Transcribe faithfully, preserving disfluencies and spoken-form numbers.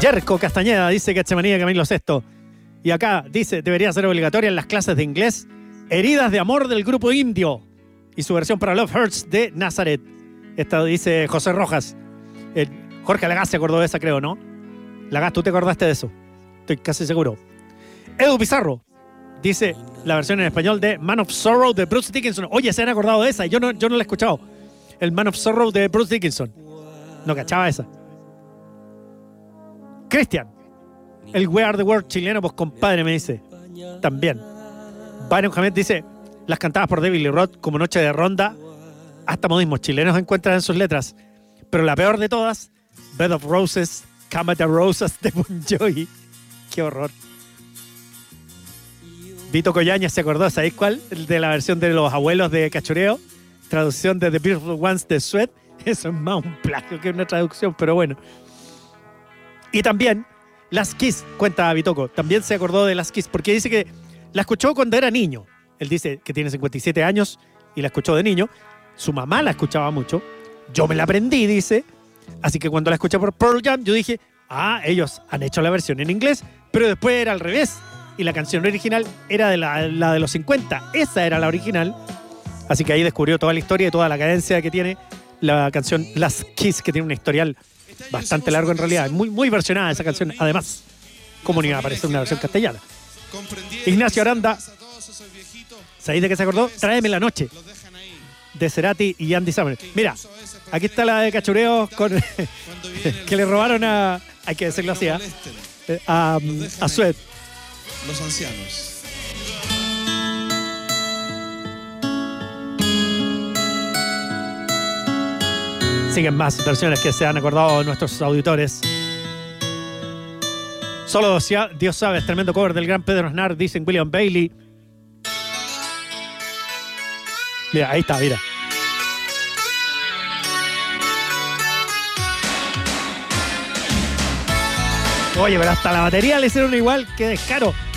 Yerko Castañeda dice que Echemanía Camilo sexto. Y acá dice, debería ser obligatoria en las clases de inglés, Heridas de amor del grupo Indio y su versión para Love Hurts de Nazareth. Esta dice José Rojas. El Jorge Lagaz se acordó de esa, creo, ¿no? Lagaz, ¿tú te acordaste de eso? Estoy casi seguro. Edu Pizarro dice la versión en español de Man of Sorrow de Bruce Dickinson. Oye, se han acordado de esa. Yo no, yo no la he escuchado. El Man of Sorrow de Bruce Dickinson. No cachaba esa. Cristian. El We Are the World chileno, pues compadre, me dice. También. Byron Hamed dice, las cantadas por David Lee Roth como Noche de Ronda, hasta modismos chilenos encuentran en sus letras. Pero la peor de todas, Bed of Roses, Cama de Roses de Bon Jovi. Qué horror. Vito Collaña se acordó, ¿sabéis cuál? El de la versión de los abuelos de Cachureo. Traducción de The Beautiful Ones de Sweat. Eso es más un plagio que una traducción, pero bueno. Y también Las Kiss, cuenta Vitoco, también se acordó de Las Kiss, porque dice que la escuchó cuando era niño. Él dice que tiene cincuenta y siete años y la escuchó de niño. Su mamá la escuchaba mucho. Yo me la aprendí, dice. Así que cuando la escuché por Pearl Jam, yo dije, ah, ellos han hecho la versión en inglés, pero después era al revés. Y la canción original era de la, la de los cincuenta. Esa era la original. Así que ahí descubrió toda la historia y toda la cadencia que tiene la canción Las Kiss, que tiene un historial bastante largo en realidad. Muy, muy versionada esa canción. Además, ¿cómo no iba a aparecer una versión castellana? Ignacio Aranda, ¿sabéis de qué se acordó? Tráeme la noche, de Cerati y Andy Summer. Mira, aquí está la de Cachureo con que le robaron a, hay que decirlo así, a, a, a Sweat. Los ancianos. Siguen más versiones que se han acordado de nuestros auditores. Solo Dios sabe, es tremendo cover del gran Pedro Aznar, dicen William Bailey. Mira, ahí está, mira. Oye, pero hasta la batería le hicieron igual, qué descaro.